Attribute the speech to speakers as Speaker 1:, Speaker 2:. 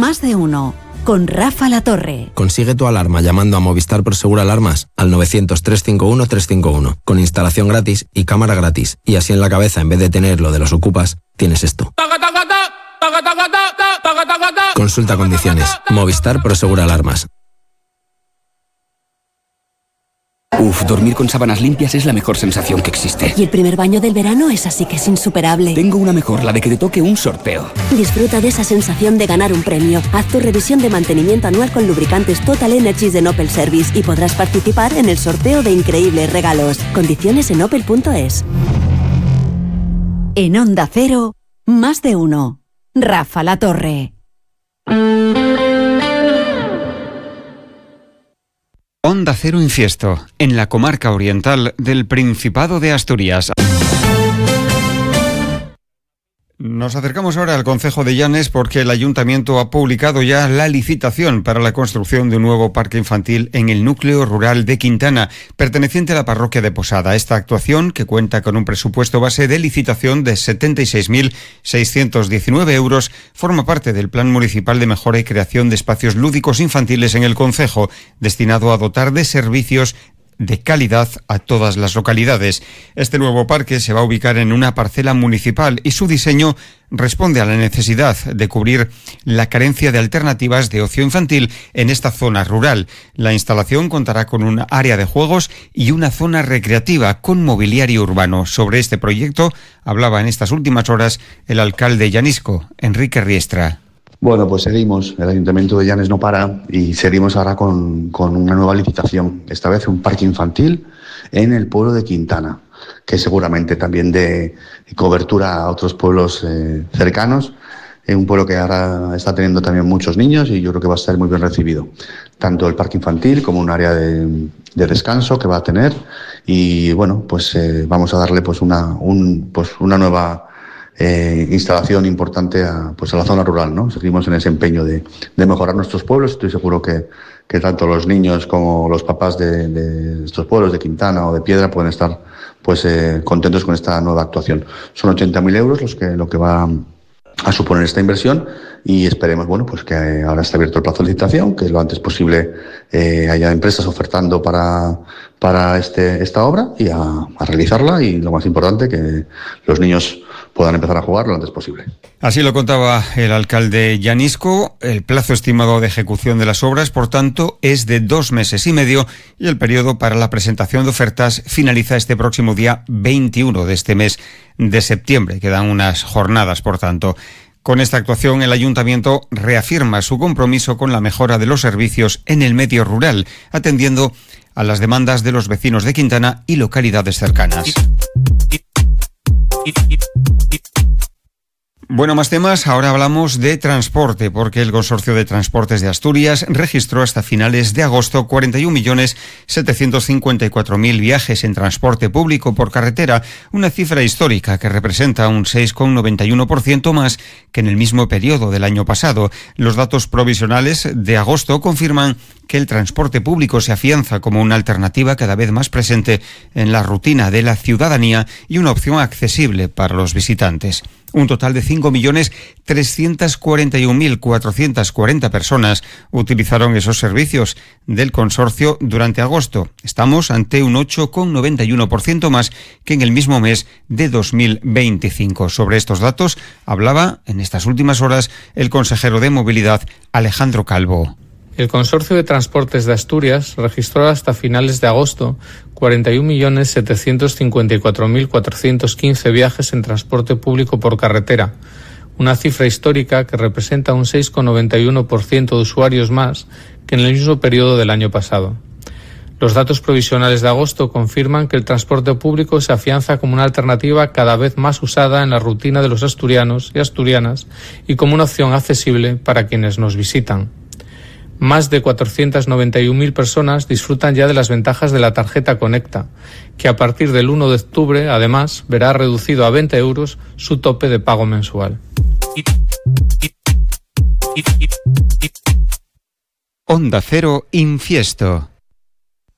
Speaker 1: Más de uno. Con Rafa La Torre.
Speaker 2: Consigue tu alarma llamando a Movistar Prosegur Alarmas al 900-351-351, con instalación gratis y cámara gratis. Y así en la cabeza, en vez de tener lo de los ocupas, tienes esto. Consulta condiciones. Movistar Prosegur Alarmas.
Speaker 3: Dormir con sábanas limpias es la mejor sensación que existe.
Speaker 4: Y el primer baño del verano es así que es insuperable.
Speaker 3: Tengo una mejor, la de que te toque un sorteo.
Speaker 4: Disfruta de esa sensación de ganar un premio. Haz tu revisión de mantenimiento anual con lubricantes Total Energies de Opel Service y podrás participar en el sorteo de increíbles regalos. Condiciones en opel.es.
Speaker 1: En Onda Cero, Más de uno. Rafa La Torre.
Speaker 5: Onda Cero Infiesto, en la comarca oriental del Principado de Asturias. Nos acercamos ahora al concejo de Llanes porque el ayuntamiento ha publicado ya la licitación para la construcción de un nuevo parque infantil en el núcleo rural de Quintana, perteneciente a la parroquia de Posada. Esta actuación, que cuenta con un presupuesto base de licitación de 76.619 euros, forma parte del Plan Municipal de Mejora y Creación de Espacios Lúdicos Infantiles en el concejo, destinado a dotar de servicios de calidad a todas las localidades. Este nuevo parque se va a ubicar en una parcela municipal y su diseño responde a la necesidad de cubrir la carencia de alternativas de ocio infantil en esta zona rural. La instalación contará con un área de juegos y una zona recreativa con mobiliario urbano. Sobre este proyecto hablaba en estas últimas horas el alcalde llanisco, Enrique Riestra.
Speaker 6: Bueno, pues seguimos. El Ayuntamiento de Llanes no para y seguimos ahora con una nueva licitación. Esta vez un parque infantil en el pueblo de Quintana, que seguramente también dé cobertura a otros pueblos cercanos. Un pueblo que ahora está teniendo también muchos niños y yo creo que va a ser muy bien recibido. Tanto el parque infantil como un área de descanso que va a tener. Y bueno, pues vamos a darle pues una nueva instalación importante a la zona rural, ¿no? Seguimos en ese empeño de mejorar nuestros pueblos. Estoy seguro que tanto los niños como los papás de estos pueblos, de Quintana o de Piedra, pueden estar contentos con esta nueva actuación. Son 80.000 euros lo que va a suponer esta inversión y esperemos, bueno, pues que ahora está abierto el plazo de licitación, que lo antes posible haya empresas ofertando para esta obra y a realizarla, y lo más importante, que los niños puedan empezar a jugar lo antes posible.
Speaker 5: Así lo contaba el alcalde llanisco. El plazo estimado de ejecución de las obras, por tanto, es de 2 meses y medio y el periodo para la presentación de ofertas finaliza este próximo día 21 de este mes de septiembre. Quedan unas jornadas, por tanto. Con esta actuación, el ayuntamiento reafirma su compromiso con la mejora de los servicios en el medio rural, atendiendo a las demandas de los vecinos de Quintana y localidades cercanas. Bueno, más temas. Ahora hablamos de transporte, porque el Consorcio de Transportes de Asturias registró hasta finales de agosto 41.754.000 viajes en transporte público por carretera, una cifra histórica que representa un 6,91% más que en el mismo periodo del año pasado. Los datos provisionales de agosto confirman que el transporte público se afianza como una alternativa cada vez más presente en la rutina de la ciudadanía y una opción accesible para los visitantes. Un total de 5.341.440 personas utilizaron esos servicios del consorcio durante agosto. Estamos ante un 8,91% más que en el mismo mes de 2025. Sobre estos datos hablaba en estas últimas horas el consejero de Movilidad, Alejandro Calvo.
Speaker 7: El Consorcio de Transportes de Asturias registró hasta finales de agosto 41.754.415 viajes en transporte público por carretera, una cifra histórica que representa un 6,91% de usuarios más que en el mismo periodo del año pasado. Los datos provisionales de agosto confirman que el transporte público se afianza como una alternativa cada vez más usada en la rutina de los asturianos y asturianas y como una opción accesible para quienes nos visitan. Más de 491.000 personas disfrutan ya de las ventajas de la tarjeta Conecta, que a partir del 1 de octubre, además, verá reducido a 20 euros su tope de pago mensual.
Speaker 5: Onda Cero Infiesto.